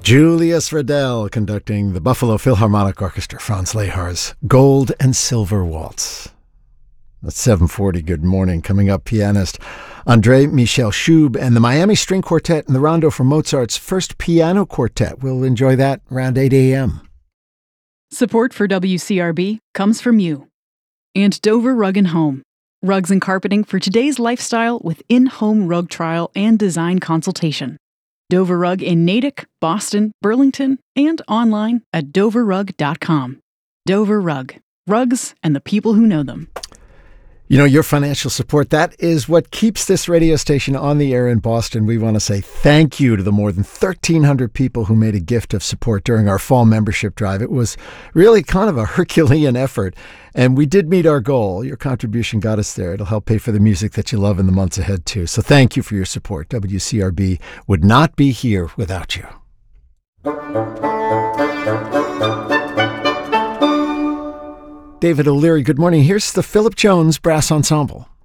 Julius Riddell conducting the Buffalo Philharmonic Orchestra, Franz Lehar's Gold and Silver Waltz. That's 7:40. Good morning. Coming up, pianist André Michel Schub and the Miami String Quartet and the Rondo from Mozart's first piano quartet. We'll enjoy that around 8 a.m. Support for WCRB comes from you and Dover Rug & Home. Rugs and carpeting for today's lifestyle with in-home rug trial and design consultation. Dover Rug in Natick, Boston, Burlington, and online at doverrug.com. Dover Rug. Rugs and the people who know them. You know, your financial support, that is what keeps this radio station on the air in Boston. We want to say thank you to the more than 1,300 people who made a gift of support during our fall membership drive. It was really kind of a Herculean effort, and we did meet our goal. Your contribution got us there. It'll help pay for the music that you love in the months ahead, too. So thank you for your support. WCRB would not be here without you. David O'Leary, good morning. Here's the Philip Jones Brass Ensemble.